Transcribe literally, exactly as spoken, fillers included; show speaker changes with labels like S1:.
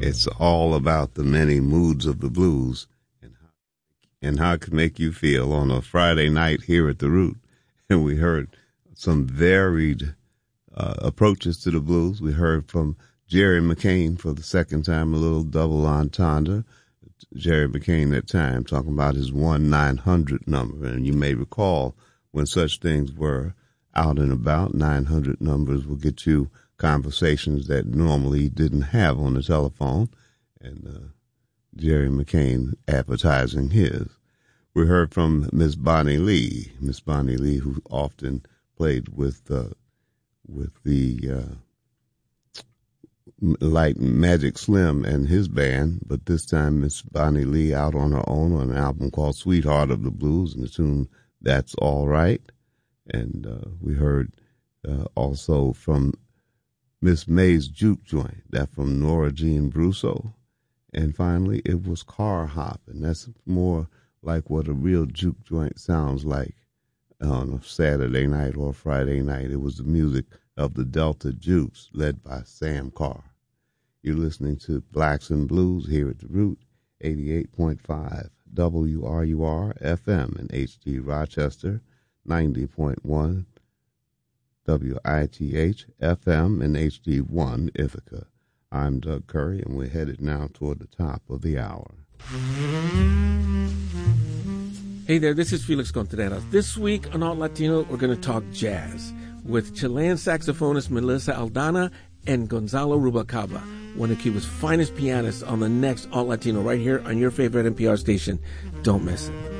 S1: It's all about the many moods of the blues and how, and how it can make you feel on a Friday night here at the Root. And we heard some varied uh, approaches to the blues. We heard from Jerry McCain for the second time, a little double entendre. Jerry McCain at time talking about his one nine hundred number. And you may recall when such things were out and about, nine hundred numbers will get you conversations that normally you didn't have on the telephone. And uh, Jerry McCain advertising his. We heard from Miss Bonnie Lee, Miss Bonnie Lee, who often played with uh, with the uh, Light Magic Slim and his band, but this time Miss Bonnie Lee out on her own on an album called Sweetheart of the Blues, and the tune That's All Right. And uh, we heard uh, also from Miss May's Juke Joint, that from Nora Jean Brusso. And finally, it was Car Hop, and that's more like what a real juke joint sounds like on a Saturday night or Friday night. It was the music of the Delta Jukes, led by Sam Carr. You're listening to Blacks and Blues here at the Root, eighty-eight point five W R U R F M in H D Rochester, ninety point one W I T H F M in H D one Ithaca. I'm Doug Curry, and we're headed now toward the top of the hour.
S2: Hey there, this is Felix Contreras. This week on Alt Latino, we're going to talk jazz with Chilean saxophonist Melissa Aldana and Gonzalo Rubalcaba, one of Cuba's finest pianists, on the next Alt Latino right here on your favorite N P R station. Don't miss it.